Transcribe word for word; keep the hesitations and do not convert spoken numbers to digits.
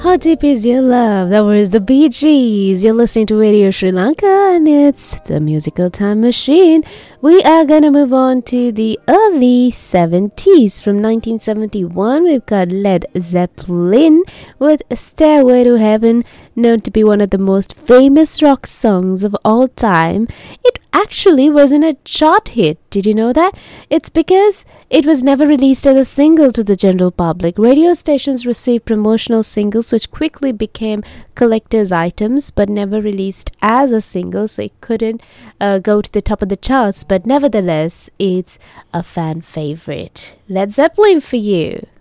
How Deep Is Your Love? That was the Bee Gees. You're listening to Radio Sri Lanka and it's the Musical Time Machine. We are going to move on to the early seventies. From nineteen seventy-one, we've got Led Zeppelin with Stairway to Heaven, known to be one of the most famous rock songs of all time. It actually wasn't a chart hit. Did you know that? It's because it was never released as a single to the general public. Radio stations received promotional singles which quickly became collector's items but never released as a single, so it couldn't uh, go to the top of the charts, but nevertheless it's a fan favorite. Led Zeppelin for you.